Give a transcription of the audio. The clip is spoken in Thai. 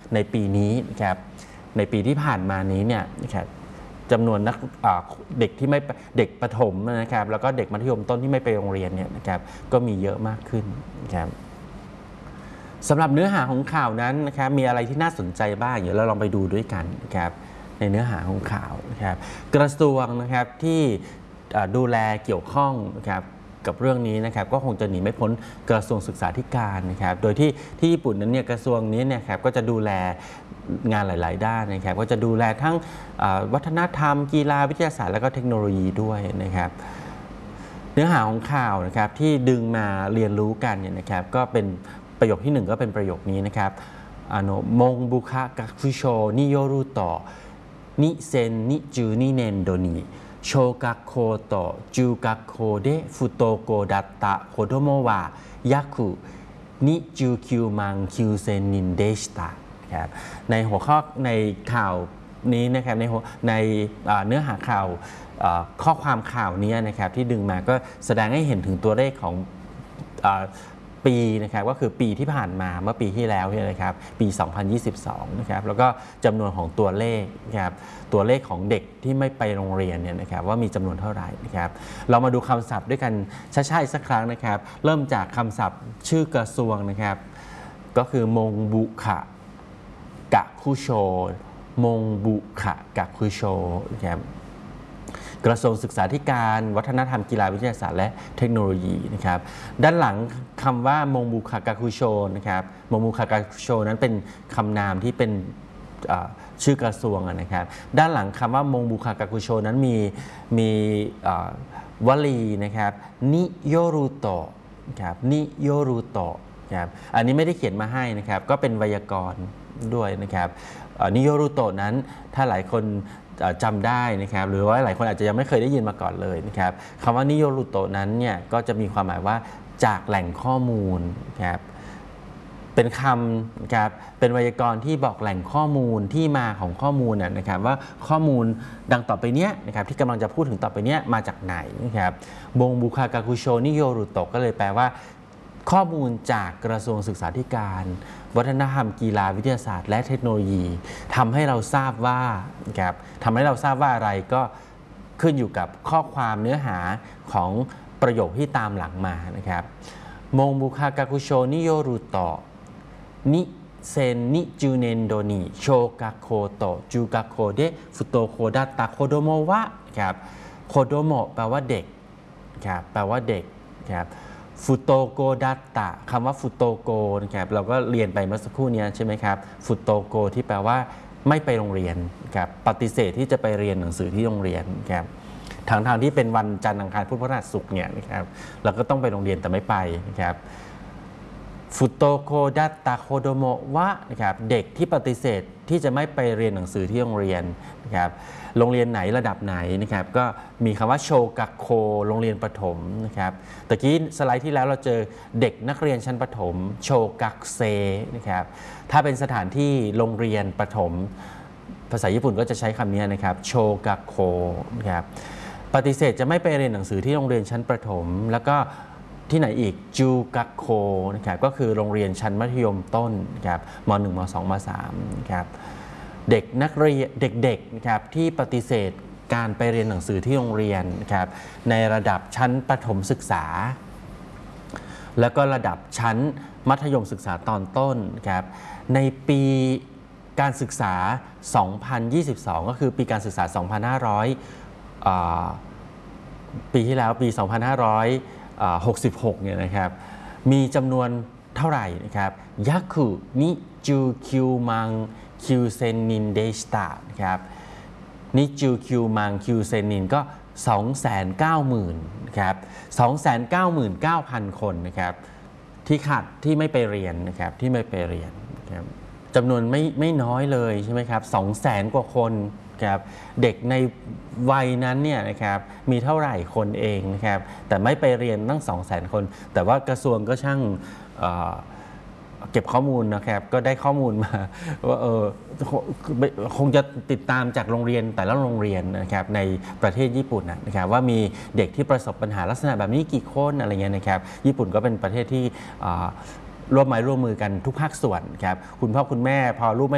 ในปีนี้นะครับในปีที่ผ่านมานี้เนี่ยนะครับจำนวนเด็กที่ไม่เด็กประถมนะครับแล้วก็เด็กมัธยมต้นที่ไม่ไปโรงเรียนเนี่ยนะครับก็มีเยอะมากขึ้นนะครับสำหรับเนื้อหาของข่าวนั้นนะครับมีอะไรที่น่าสนใจบ้างเดี๋ยวเราลองไปดูด้วยกันนะครับในเนื้อหาของข่าวนะครับกระทรวงนะครับที่ดูแลเกี่ยวข้องนะครับกับเรื่องนี้นะครับก็คงจะหนีไม่พ้นกระทรวงศึกษาธิการนะครับโดยที่ญี่ปุ่นนั้นเนี่ยกระทรวงนี้เนี่ยครับก็จะดูแลงานหลายๆด้านนะครับก็จะดูแลทั้งวัฒนธรรมกีฬาวิทยาศาสตร์และก็เทคโนโลยีด้วยนะครับเนื้อหาของข่าวนะครับที่ดึงมาเรียนรู้กันเนี่ยนะครับก็เป็นประโยคที่1ก็เป็นประโยคนี้นะครับมงบุคะกักคุโชนิโยรุโตะนิเซนนิจูนิเนนโดนิ小学校と中学校で不登校だった子どもは約29万9000人でしたครับในหัวข้อในข่าวนี้นะครับในเนื้อหาข่าวข้อความข่าวนี้นะครับที่ดึงมาก็แสดงให้เห็นถึงตัวเลขของปีนะครับก็คือปีที่ผ่านมาเมื่อปีที่แล้วนะครับปี 2022 นะครับแล้วก็จำนวนของตัวเลขนะครับตัวเลขของเด็กที่ไม่ไปโรงเรียนเนี่ยนะครับว่ามีจำนวนเท่าไหร่นะครับเรามาดูคำศัพท์ด้วยกันช้าๆสักครั้งนะครับเริ่มจากคำศัพท์ชื่อกระทรวงนะครับก็คือมงบุคะกะคุโชมงบุคะกะคุโชนะครับกระทรวงศึกษาธิการวัฒนธรรมกีฬาวิทยาศาสตร์และเทคโนโลยีนะครับด้านหลังคำว่ามงบุคากาคุโชนะครับมงบุคากาคุโชนั้นเป็นคำนามที่เป็นชื่อกระทรวงนะครับด้านหลังคำว่ามงบุคากาคุโชนั้นมีวลีนะครับนิโยรุโตะครับนิโยรุโตะครับอันนี้ไม่ได้เขียนมาให้นะครับก็เป็นไวยากรณ์ด้วยนะครับนิโยรุโตะนั้นถ้าหลายคนจำได้นะครับหรือว่าหลายคนอาจจะยังไม่เคยได้ยินมาก่อนเลยนะครับคำว่านิโยรุโตะนั้นเนี่ยก็จะมีความหมายว่าจากแหล่งข้อมูลครับเป็นคำครับเป็นไวยากรณ์ที่บอกแหล่งข้อมูลที่มาของข้อมูลนะครับว่าข้อมูลดังต่อไปเนี้ยนะครับที่กำลังจะพูดถึงต่อไปเนี้ยมาจากไหนนะครับบงบุคากาคุโชนิโยรุโตะก็เลยแปลว่าข้อมูลจากกระทรวงศึกษาธิการวัฒนธรรมกีฬาวิทยาศาสตร์และเทคโนโลยีทำให้เราทราบว่าครับทำให้เราทราบว่าอะไรก็ขึ้นอยู่กับข้อความเนื้อหาของประโยคที่ตามหลังมานะครับมงบุคากาคุโชนิโยรุโตะนิเซนนิจูเนนโดนิโชกะโคโตะจูกะโคเดฟุโตโคดัตตะโคโดโมวะครับโคโดโมแปลว่าเด็กครับแปลว่าเด็กครับฟุโตโกดัตตะคำว่าฟุโตโกนะครับเราก็เรียนไปเมื่อสักครู่นี้ใช่ไหมครับฟุโตโกที่แปลว่าไม่ไปโรงเรียนครับปฏิเสธที่จะไปเรียนหนังสือที่โรงเรียนครับทางที่เป็นวันจันทร์อังคารพุธพฤหัสศุกร์เนี่ยนะครับเราก็ต้องไปโรงเรียนแต่ไม่ไปนะครับฟุโตโกดัตตะโคโดโมวะนะครับเด็กที่ปฏิเสธที่จะไม่ไปเรียนหนังสือที่โรงเรียนนะครับโรงเรียนไหนระดับไหนนะครับก็มีคำว่าโชกักโคโรงเรียนประถมนะครับตะกี้สไลด์ที่แล้วเราเจอเด็กนักเรียนชั้นประถมโชกักเซนะครับถ้าเป็นสถานที่โรงเรียนประถมภาษาญี่ปุ่นก็จะใช้คำนี้นะครับโชกักโคนะครับปฏิเสธจะไม่ไปเรียนหนังสือที่โรงเรียนชั้นประถมแล้วก็ที่ไหนอีกจูกักโคนะครับก็คือโรงเรียนชั้นมัธยมต้นนะครับม.1 ม.2 ม.3 นะครับเด็กนักเรียนเด็กๆนะครับที่ปฏิเสธการไปเรียนหนังสือที่โรงเรียนนะครับในระดับชั้นประถมศึกษาแล้วก็ระดับชั้นมัธยมศึกษาตอนต้นนะครับในปีการศึกษา 2022 ก็คือปีการศึกษา ปีที่แล้วปี 2566 เนี่ยนะครับมีจำนวนเท่าไหร่นะครับยักคุนิจูคิวมังคิวเซนินเดชตานะครับนิจูคิวมังคิวเซนินก็ 290,000 นะครับ 299,000 คนนะครับที่ไม่ไปเรียนนะครับที่ไม่ไปเรียนนะครับจำนวนไม่น้อยเลยใช่ไหมครับ200,000 กว่าคนครับเด็กในวัยนั้นเนี่ยนะครับมีเท่าไหร่คนเองนะครับแต่ไม่ไปเรียนตั้ง 200,000 คนแต่ว่ากระทรวงก็ช่างเก็บข้อมูลนะครับก็ได้ข้อมูลมาว่าคงจะติดตามจากโรงเรียนแต่ละโรงเรียนนะครับในประเทศญี่ปุ่นนะครับว่ามีเด็กที่ประสบปัญหาลักษณะแบบนี้กี่คนอะไรเงี้ยนะครับญี่ปุ่นก็เป็นประเทศที่ร่วมไม้ร่วมมือกันทุกภาคส่วนครับคุณพ่อคุณแม่พอลูกไม่